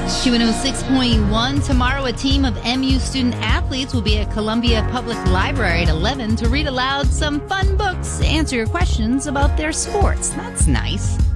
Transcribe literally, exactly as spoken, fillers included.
Q one oh six point one. Tomorrow, a team of M U student athletes will be at Columbia Public Library at eleven to read aloud some fun books, answer your questions about their sports. That's nice.